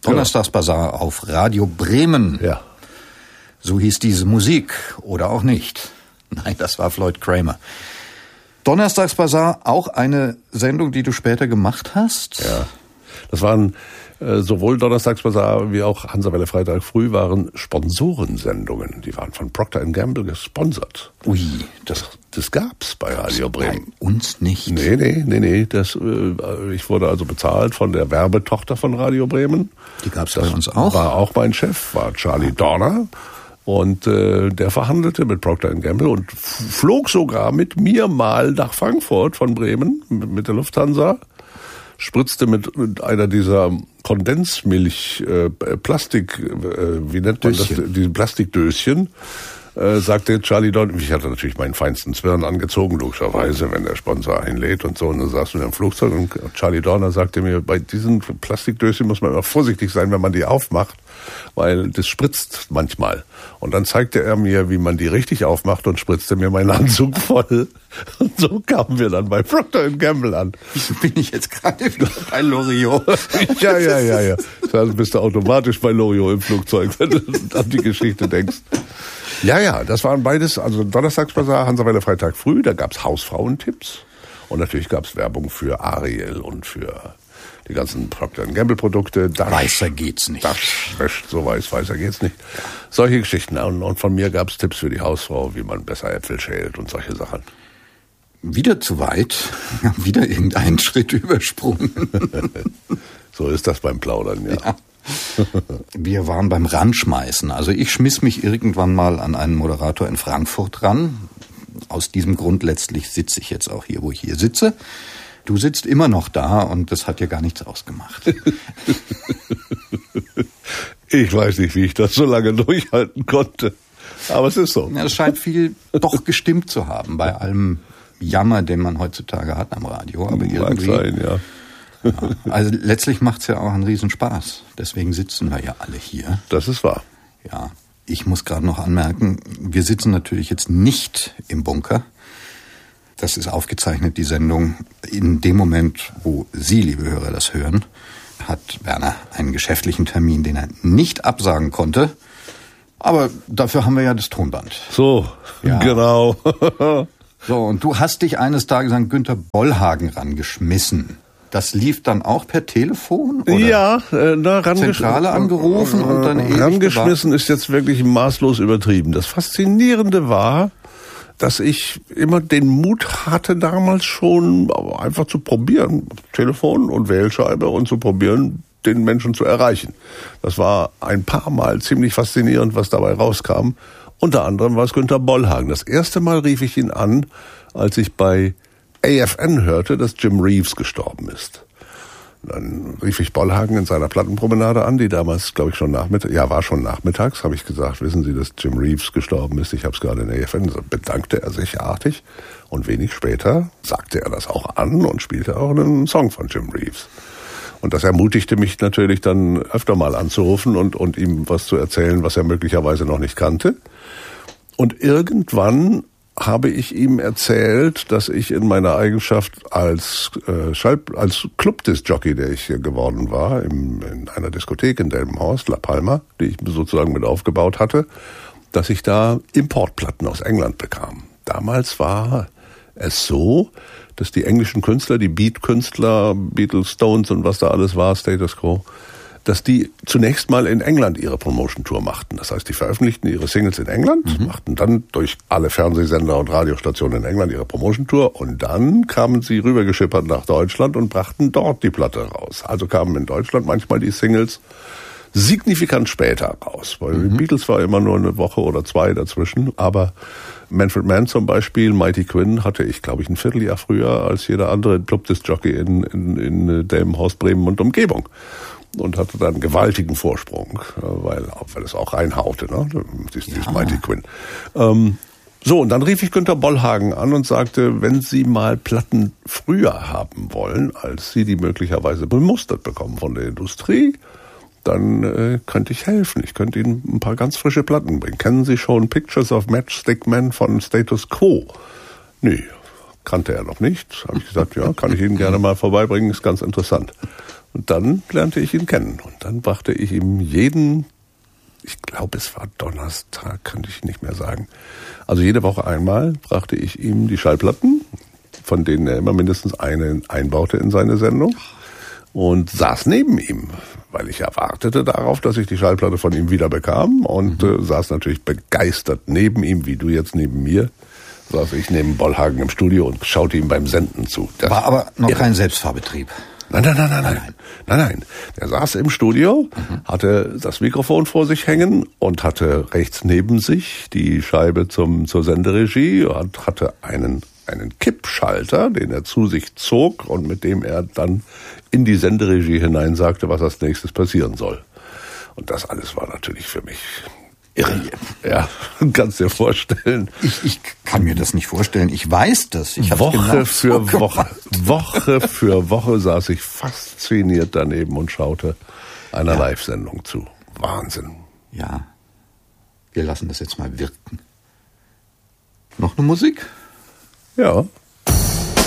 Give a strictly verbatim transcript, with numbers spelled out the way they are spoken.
Donnerstagsbasar auf Radio Bremen. Ja. So hieß diese Musik. Oder auch nicht. Nein, das war Floyd Kramer. Donnerstagsbasar, auch eine Sendung, die du später gemacht hast? Ja. Das waren äh, sowohl Donnerstagsbasar wie auch Hansa-Welle Freitag früh waren Sponsorensendungen. Die waren von Procter and Gamble gesponsert. Ui, das, das gab's bei Radio Bremen. Bei uns nicht. Nee, nee, nee, nee. Das, äh, ich wurde also bezahlt von der Werbetochter von Radio Bremen. Die gab's bei uns auch? War auch mein Chef, war Charlie Dorner. Und äh, der verhandelte mit Procter and Gamble und f- flog sogar mit mir mal nach Frankfurt von Bremen mit, mit der Lufthansa. Spritzte mit, mit einer dieser Kondensmilch, äh, Plastik, äh, wie nennt man Döschen. das, diese Plastikdöschen, äh, sagte Charlie Dorn. Ich hatte natürlich meinen feinsten Zwirn angezogen, logischerweise, wenn der Sponsor einlädt und so. Und dann saßen wir im Flugzeug und Charlie Dorner sagte mir, bei diesen Plastikdöschen muss man immer vorsichtig sein, wenn man die aufmacht, weil das spritzt manchmal. Und dann zeigte er mir, wie man die richtig aufmacht und spritzte mir meinen Anzug voll. Und so kamen wir dann bei Procter and Gamble an. Wieso bin ich jetzt gerade wieder bei Loriot? ja, ja, ja, ja. Dann bist du automatisch bei Loriot im Flugzeug, wenn du an die Geschichte denkst. Ja, ja, das waren beides, also Donnerstagsbasar, Hansa-Welle Freitag früh, da gab's Hausfrauentipps. Und natürlich gab's Werbung für Ariel und für die ganzen Procter and Gamble Produkte. Das, Weißer geht's nicht. Das wäscht so weiß, weißer geht's nicht. Solche Geschichten. Und, und von mir gab's Tipps für die Hausfrau, wie man besser Äpfel schält und solche Sachen. Wieder zu weit, wieder irgendeinen Schritt übersprungen. So ist das beim Plaudern, ja. ja. Wir waren beim Ranschmeißen. Also ich schmiss mich irgendwann mal an einen Moderator in Frankfurt ran. Aus diesem Grund letztlich sitze ich jetzt auch hier, wo ich hier sitze. Du sitzt immer noch da und das hat dir gar nichts ausgemacht. Ich weiß nicht, wie ich das so lange durchhalten konnte. Aber es ist so. Ja, es scheint viel doch gestimmt zu haben bei allem Jammer, den man heutzutage hat am Radio. Aber Mag irgendwie, sein, ja. ja. Also letztlich macht's ja auch einen Riesenspaß. Deswegen sitzen wir ja alle hier. Das ist wahr. Ja, ich muss gerade noch anmerken, wir sitzen natürlich jetzt nicht im Bunker. Das ist aufgezeichnet, die Sendung. In dem Moment, wo Sie, liebe Hörer, das hören, hat Werner einen geschäftlichen Termin, den er nicht absagen konnte. Aber dafür haben wir ja das Tonband. So, ja. Genau. So, und du hast dich eines Tages an Günter Bollhagen rangeschmissen. Das lief dann auch per Telefon? Oder ja, äh, da rangesch- Zentrale angerufen äh, und dann ewig rangeschmissen ist jetzt wirklich maßlos übertrieben. Das Faszinierende war, dass ich immer den Mut hatte, damals schon einfach zu probieren, Telefon und Wählscheibe, und zu probieren, den Menschen zu erreichen. Das war ein paar Mal ziemlich faszinierend, was dabei rauskam. Unter anderem war es Günter Bollhagen. Das erste Mal rief ich ihn an, als ich bei A F N hörte, dass Jim Reeves gestorben ist. Dann rief ich Bollhagen in seiner Plattenpromenade an, die damals, glaube ich, schon nachmittags, ja, war schon nachmittags, habe ich gesagt, wissen Sie, dass Jim Reeves gestorben ist? Ich habe es gerade in A F N. Bedankte er sich artig und wenig später sagte er das auch an und spielte auch einen Song von Jim Reeves. Und das ermutigte mich natürlich dann öfter mal anzurufen und, und ihm was zu erzählen, was er möglicherweise noch nicht kannte. Und irgendwann habe ich ihm erzählt, dass ich in meiner Eigenschaft als äh, Schall, als Clubdisc-Jockey, der ich hier geworden war, im, in einer Diskothek in Delmenhorst, La Palma, die ich sozusagen mit aufgebaut hatte, dass ich da Importplatten aus England bekam. Damals war es so, dass die englischen Künstler, die Beat-Künstler, Beatles, Stones und was da alles war, Status Quo, dass die zunächst mal in England ihre Promotion-Tour machten. Das heißt, die veröffentlichten ihre Singles in England, mhm. machten dann durch alle Fernsehsender und Radiostationen in England ihre Promotion-Tour und dann kamen sie rübergeschippert nach Deutschland und brachten dort die Platte raus. Also kamen in Deutschland manchmal die Singles signifikant später raus, weil mhm. die Beatles war immer nur eine Woche oder zwei dazwischen, aber Manfred Mann zum Beispiel, Mighty Quinn hatte ich, glaube ich, ein Vierteljahr früher als jeder andere Clubdisc-Jockey in, in, in Delmenhorst, Bremen und Umgebung. Und hatte dann einen gewaltigen Vorsprung, weil, weil es auch reinhaute, ne? Dies, ja. Dies Mighty Quinn. Ähm, so, und dann rief ich Günter Bollhagen an und sagte, wenn Sie mal Platten früher haben wollen, als Sie die möglicherweise bemustert bekommen von der Industrie, dann äh, könnte ich helfen. Ich könnte Ihnen ein paar ganz frische Platten bringen. Kennen Sie schon Pictures of Matchstick Men von Status Quo? Nee, kannte er noch nicht. Habe ich gesagt, ja, kann ich Ihnen gerne mal vorbeibringen, ist ganz interessant. Und dann lernte ich ihn kennen. Und dann brachte ich ihm jeden, ich glaube es war Donnerstag, kann ich nicht mehr sagen. Also jede Woche einmal brachte ich ihm die Schallplatten, von denen er immer mindestens eine einbaute in seine Sendung. Und saß neben ihm, weil ich erwartete darauf, dass ich die Schallplatte von ihm wieder bekam. Und mhm. äh, saß natürlich begeistert neben ihm, wie du jetzt neben mir. Saß ich neben Bollhagen im Studio und schaute ihm beim Senden zu. Das war aber noch irre. Kein Selbstfahrbetrieb. Nein, nein, nein, nein, nein, nein, nein, nein. Der saß im Studio, mhm. hatte das Mikrofon vor sich hängen und hatte rechts neben sich die Scheibe zum zur Senderegie und hatte einen einen Kippschalter, den er zu sich zog und mit dem er dann in die Senderegie hinein sagte, was als nächstes passieren soll. Und das alles war natürlich für mich irre. Ja, kannst dir vorstellen. Ich, ich kann mir das nicht vorstellen. Ich weiß das. Ich Woche genau für so Woche, Woche für Woche saß ich fasziniert daneben und schaute einer ja. Live-Sendung zu. Wahnsinn. Ja, wir lassen das jetzt mal wirken. Noch eine Musik? Ja.